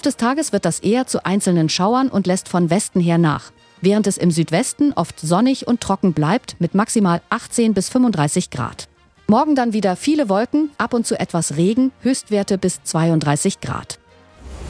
des Tages wird das eher zu einzelnen Schauern und lässt von Westen her nach. Während es im Südwesten oft sonnig und trocken bleibt mit maximal 18 bis 35 Grad. Morgen dann wieder viele Wolken, ab und zu etwas Regen, Höchstwerte bis 32 Grad.